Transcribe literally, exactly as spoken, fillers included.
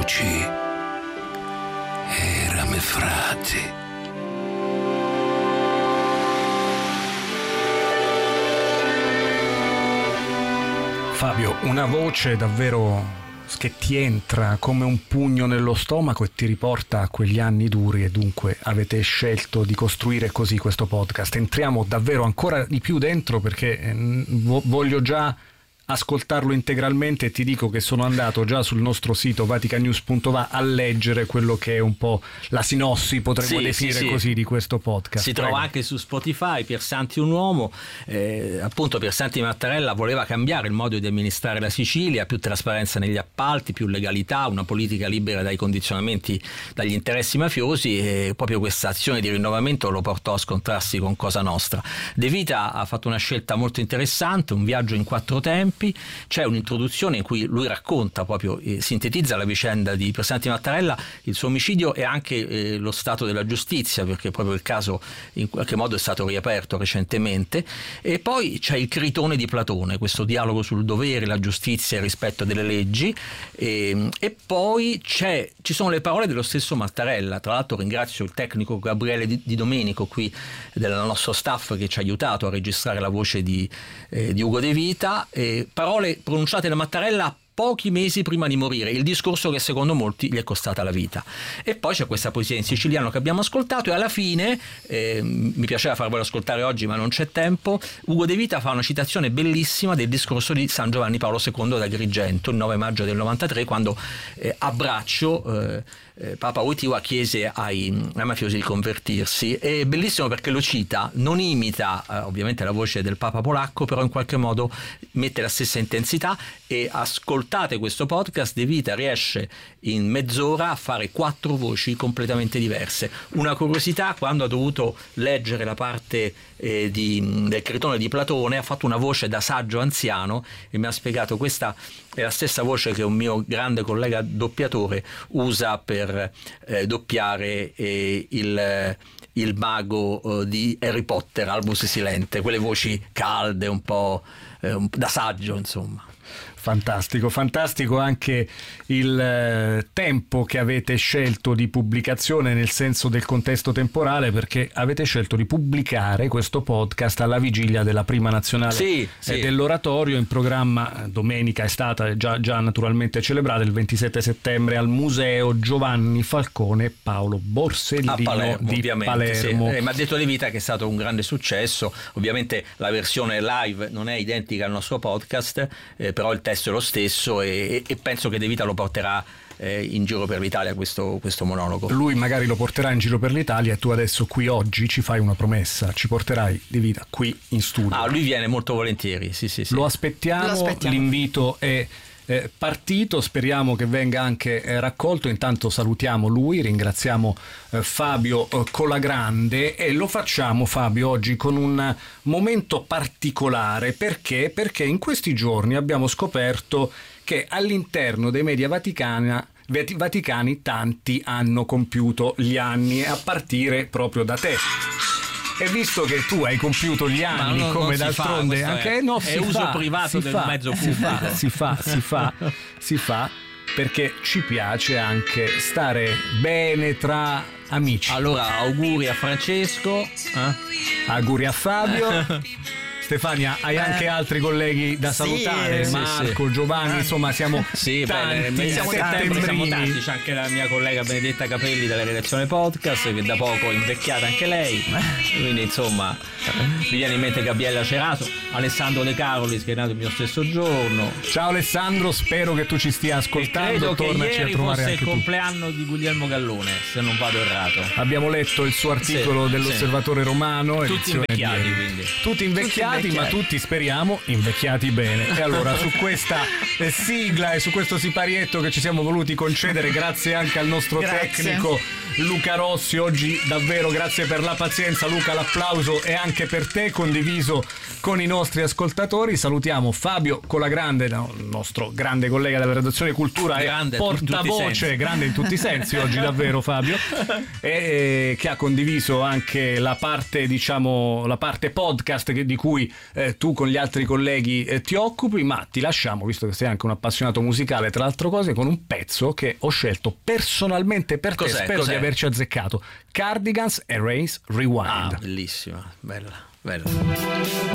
voci erame frati. Fabio, una voce davvero che ti entra come un pugno nello stomaco e ti riporta a quegli anni duri, e dunque avete scelto di costruire così questo podcast. Entriamo davvero ancora di più dentro, perché eh, voglio già ascoltarlo integralmente, e ti dico che sono andato già sul nostro sito vatican news punto va a leggere quello che è un po' la sinossi, potremmo sì, definire sì, così, di questo podcast. Si Prego. trova anche su Spotify. Piersanti un uomo, eh, appunto Piersanti Mattarella voleva cambiare il modo di amministrare la Sicilia, più trasparenza negli appalti, più legalità, una politica libera dai condizionamenti, dagli interessi mafiosi, e proprio questa azione di rinnovamento lo portò a scontrarsi con Cosa Nostra. De Vita ha fatto una scelta molto interessante, un viaggio in quattro tempi. C'è un'introduzione in cui lui racconta proprio, eh, sintetizza la vicenda di Piersanti Mattarella, il suo omicidio e anche eh, lo stato della giustizia, perché proprio il caso in qualche modo è stato riaperto recentemente. E poi c'è il Critone di Platone, questo dialogo sul dovere, la giustizia e il rispetto delle leggi, e, e poi c'è, ci sono le parole dello stesso Mattarella. Tra l'altro ringrazio il tecnico Gabriele Di, Di Domenico qui del nostro staff, che ci ha aiutato a registrare la voce di, eh, di Ugo De Vita, e parole pronunciate da Mattarella pochi mesi prima di morire, il discorso che secondo molti gli è costata la vita. E poi c'è questa poesia in siciliano che abbiamo ascoltato, e alla fine, eh, mi piaceva farvelo ascoltare oggi ma non c'è tempo, Ugo De Vita fa una citazione bellissima del discorso di San Giovanni Paolo secondo ad Agrigento il nove maggio del novantatré, quando eh, a Braccio eh, eh, Papa Wojtyła chiese ai, ai mafiosi di convertirsi. È bellissimo perché lo cita, non imita eh, ovviamente la voce del Papa polacco, però in qualche modo mette la stessa intensità. E ascoltate questo podcast, De Vita riesce in mezz'ora a fare quattro voci completamente diverse. Una curiosità: quando ha dovuto leggere la parte eh, di, del Critone di Platone, ha fatto una voce da saggio anziano e mi ha spiegato: questa è la stessa voce che un mio grande collega doppiatore usa per eh, doppiare eh, il il mago eh, di Harry Potter, Albus Silente, quelle voci calde, un po' eh, un, da saggio, insomma. Fantastico, fantastico anche il eh, tempo che avete scelto di pubblicazione, nel senso del contesto temporale, perché avete scelto di pubblicare questo podcast alla vigilia della prima nazionale sì, sì. eh, dell'oratorio, in programma. Domenica è stata già, già naturalmente celebrata, il ventisette settembre al Museo Giovanni Falcone Paolo Borsellino a Palermo, di ovviamente, Palermo. Sì. Eh, mi ha detto De Vita che è stato un grande successo. Ovviamente la versione live non è identica al nostro podcast, eh, però il testo è lo stesso, e, e penso che De Vita lo porterà eh, in giro per l'Italia questo, questo monologo. Lui magari lo porterà in giro per l'Italia, e tu adesso qui oggi ci fai una promessa: ci porterai De Vita qui in studio. Ah, lui viene molto volentieri, sì sì sì. Lo aspettiamo, lo aspettiamo. L'invito è Eh, partito, speriamo che venga anche eh, raccolto. Intanto salutiamo lui, ringraziamo eh, Fabio eh, Colagrande, e lo facciamo, Fabio, oggi con un momento particolare. Perché? Perché in questi giorni abbiamo scoperto che all'interno dei media vaticana vaticani tanti hanno compiuto gli anni, a partire proprio da te. E visto che tu hai compiuto gli anni, non, come non d'altronde fa, anche è, no, è si uso fa, privato si del fa, mezzo si pubblico. fa, si fa, si fa, si fa, perché ci piace anche stare bene tra amici. Allora, auguri a Francesco, eh? Auguri a Fabio. Stefania, hai anche altri colleghi da salutare? sì, Marco, sì. Insomma, insomma siamo Sì, tanti, beh, siamo tanti, siamo tanti. settembrini. C'è anche la mia collega Benedetta Capelli della redazione podcast, che da poco è invecchiata anche lei, quindi insomma mi viene in mente Gabriella Cerato, Alessandro De Carolis, che è nato il mio stesso giorno. Ciao Alessandro, spero che tu ci stia E ascoltando. credo che Tornaci a ieri trovare fosse anche il tu. compleanno di Guglielmo Gallone, se non vado errato. Abbiamo letto il suo articolo Sì, dell'Osservatore sì. Romano, Tutti edizione di invecchiati, ieri. quindi. Tutti invecchiati, Tutti invecchiati. ma tutti speriamo invecchiati bene. E allora su questa eh, sigla e su questo siparietto che ci siamo voluti concedere, grazie anche al nostro Grazie. tecnico Luca Rossi. Oggi davvero grazie per la pazienza, Luca, l'applauso è anche per te, condiviso con i nostri ascoltatori. Salutiamo Fabio Colagrande, il nostro grande collega della redazione Cultura grande, e portavoce, grande in tutti i sensi oggi davvero Fabio, e che ha condiviso anche la parte, diciamo, la parte podcast che, di cui eh, tu con gli altri colleghi eh, ti occupi. Ma ti lasciamo, visto che sei anche un appassionato musicale tra l'altro cose, con un pezzo che ho scelto personalmente per te. Cos'è? Spero Cos'è? di averci azzeccato. Cardigans, Erase, Rewind. Ah, bellissima, bella, bella.